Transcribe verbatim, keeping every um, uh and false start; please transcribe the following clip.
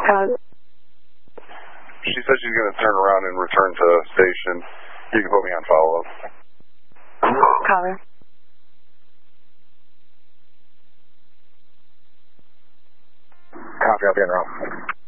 Hello? She said she's going to turn around and return to station. You can put me on follow-up. Caller? Copy, I'll be en route.